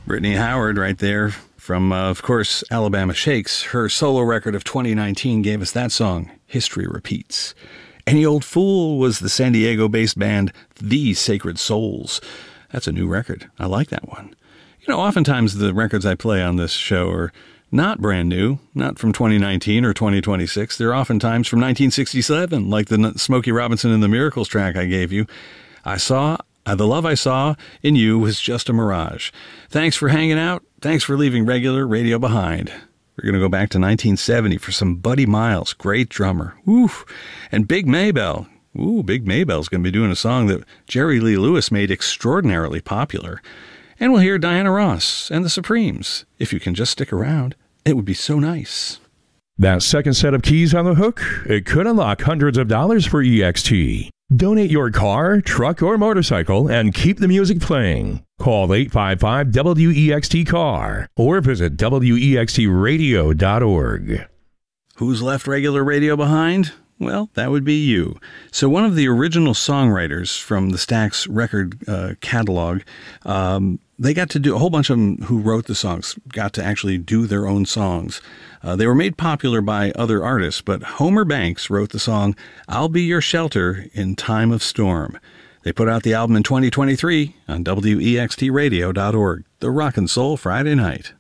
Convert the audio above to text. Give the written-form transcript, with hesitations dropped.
Brittany Howard right there from, of course, Alabama Shakes. Her solo record of 2019 gave us that song, History Repeats. Any Old Fool was the San Diego-based band The Sacred Souls. That's a new record. I like that one. You know, oftentimes the records I play on this show are not brand new, not from 2019 or 2026. They're oftentimes from 1967, like the Smokey Robinson and the Miracles track I gave you. The love I saw in you was just a mirage. Thanks for hanging out. Thanks for leaving regular radio behind. We're going to go back to 1970 for some Buddy Miles, great drummer. Woo! And Big Maybelle. Ooh, Big Maybelle's going to be doing a song that Jerry Lee Lewis made extraordinarily popular. And we'll hear Diana Ross and the Supremes. If you can just stick around, it would be so nice. That second set of keys on the hook, it could unlock hundreds of dollars for EXT. Donate your car, truck, or motorcycle and keep the music playing. Call 855-WEXT-CAR or visit WEXTradio.org. Who's left regular radio behind? Well, that would be you. So one of the original songwriters from the Stax record catalog, they got to do, a whole bunch of them who wrote the songs got to actually do their own songs. They were made popular by other artists, but Homer Banks wrote the song I'll Be Your Shelter in Time of Storm. They put out the album in 2023 on WEXTradio.org, the Rock and Soul Friday Night.